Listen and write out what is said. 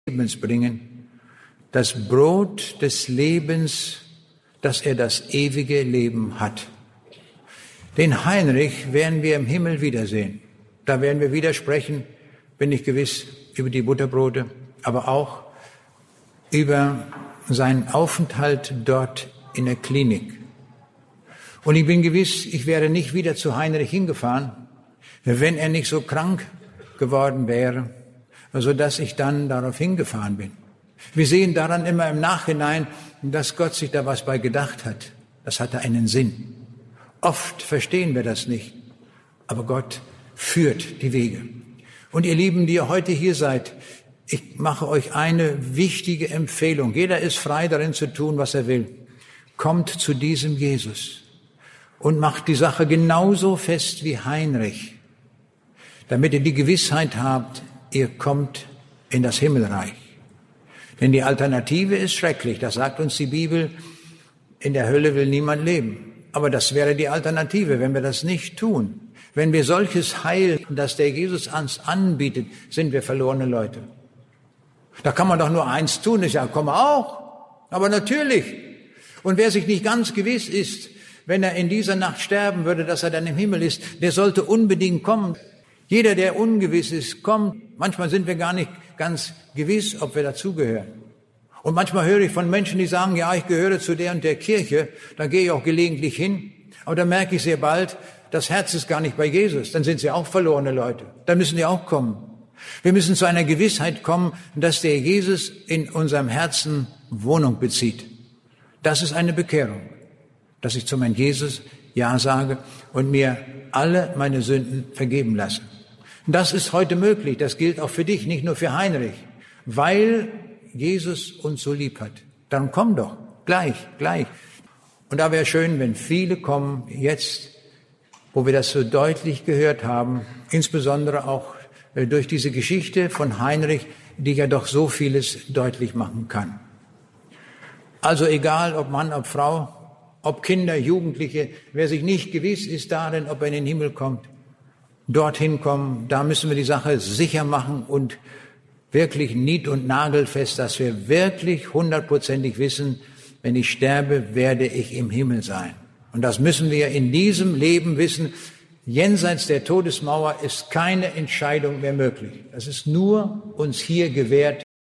Lebens bringen, das Brot des Lebens, dass er das ewige Leben hat. Den Heinrich werden wir im Himmel wiedersehen. Da werden wir wieder sprechen, bin ich gewiss, über die Butterbrote, aber auch über seinen Aufenthalt dort in der Klinik. Und ich bin gewiss, ich wäre nicht wieder zu Heinrich hingefahren, wenn er nicht so krank geworden wäre, sodass ich dann darauf hingefahren bin. Wir sehen daran immer im Nachhinein, dass Gott sich da was bei gedacht hat. Das hatte einen Sinn. Oft verstehen wir das nicht, aber Gott führt die Wege. Und ihr Lieben, die ihr heute hier seid, ich mache euch eine wichtige Empfehlung. Jeder ist frei darin zu tun, was er will. Kommt zu diesem Jesus und macht die Sache genauso fest wie Heinrich, damit ihr die Gewissheit habt, ihr kommt in das Himmelreich. Denn die Alternative ist schrecklich, das sagt uns die Bibel, in der Hölle will niemand leben. Aber das wäre die Alternative, wenn wir das nicht tun. Wenn wir solches Heil, das der Jesus uns anbietet, sind wir verlorene Leute. Da kann man doch nur eins tun, ich sage, komm auch, aber natürlich. Und wer sich nicht ganz gewiss ist, wenn er in dieser Nacht sterben würde, dass er dann im Himmel ist, der sollte unbedingt kommen. Jeder, der ungewiss ist, kommt. Manchmal sind wir gar nicht ganz gewiss, ob wir dazugehören. Und manchmal höre ich von Menschen, die sagen, ja, ich gehöre zu der und der Kirche, da gehe ich auch gelegentlich hin. Aber dann merke ich sehr bald, das Herz ist gar nicht bei Jesus. Dann sind sie auch verlorene Leute. Dann müssen die auch kommen. Wir müssen zu einer Gewissheit kommen, dass der Jesus in unserem Herzen Wohnung bezieht. Das ist eine Bekehrung, dass ich zu meinem Jesus Ja sage und mir alle meine Sünden vergeben lasse. Das ist heute möglich. Das gilt auch für dich, nicht nur für Heinrich, weil Jesus uns so lieb hat. Dann komm doch, gleich. Und da wäre schön, wenn viele kommen jetzt, wo wir das so deutlich gehört haben, insbesondere auch durch diese Geschichte von Heinrich, die ja doch so vieles deutlich machen kann. Also egal, ob Mann, ob Frau, ob Kinder, Jugendliche, wer sich nicht gewiss ist darin, ob er in den Himmel kommt, dorthin kommen, da müssen wir die Sache sicher machen und wirklich nied- und nagelfest, dass wir wirklich 100%ig wissen, wenn ich sterbe, werde ich im Himmel sein. Und das müssen wir in diesem Leben wissen. Jenseits der Todesmauer ist keine Entscheidung mehr möglich. Das ist nur uns hier gewährt